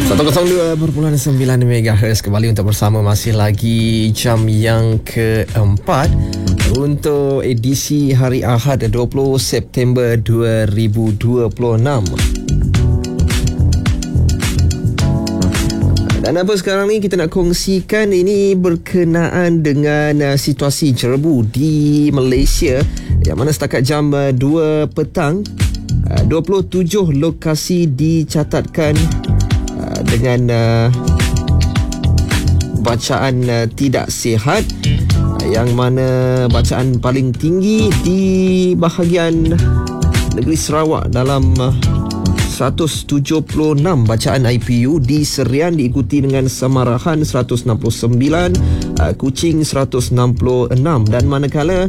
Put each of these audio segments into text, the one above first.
102.9 MHz kembali untuk bersama, masih lagi jam yang keempat untuk edisi hari Ahad 20 September 2026. Dan apa sekarang ni kita nak kongsikan ini berkenaan dengan situasi jerebu di Malaysia, yang mana setakat jam 2 petang 27 lokasi dicatatkan dengan bacaan tidak sihat, yang mana bacaan paling tinggi di bahagian negeri Sarawak dalam 176 bacaan IPU, di Serian diikuti dengan Samarahan 169, Kuching 166, dan manakala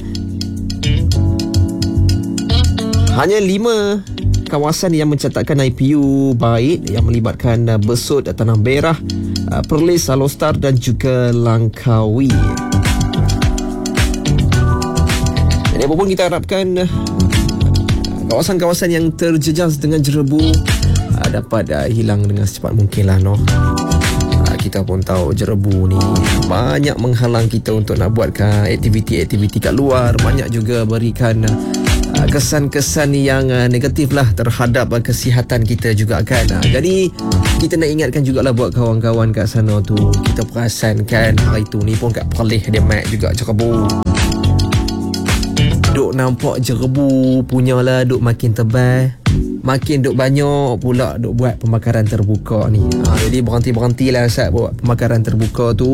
hanya 5 kawasan yang mencatatkan IPU baik, yang melibatkan Besut, Tanah Merah, Perlis, Alostar dan juga Langkawi. Jadi apapun, kita harapkan kawasan-kawasan yang terjejas dengan jerebu dapat hilang dengan secepat mungkin lah, no. Kita pun tahu jerebu ni banyak menghalang kita untuk nak buatkan aktiviti-aktiviti kat luar, banyak juga berikan kesan-kesan yang negatif lah terhadap kesihatan kita juga kan. Jadi kita nak ingatkan jugalah buat kawan-kawan kat sana tu, kita perasan kan hari tu ni pun kat Perlis dia mat juga jerebu. Duk nampak jerebu punyalah duk makin tebal, makin duk banyak pula duk buat pembakaran terbuka ni. Jadi berhenti-berhentilah Sat buat pembakaran terbuka tu.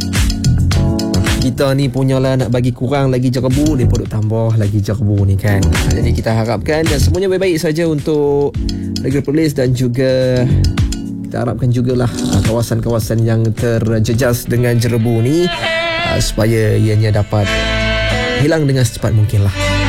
Kita ni punyalah nak bagi kurang lagi jerebu, dia pun duk tambah lagi jerebu ni kan. Jadi kita harapkan dan semuanya baik-baik saja untuk negeri Perlis, dan juga kita harapkan jugalah kawasan-kawasan yang terjejas dengan jerebu ni supaya ianya dapat hilang dengan secepat mungkin lah.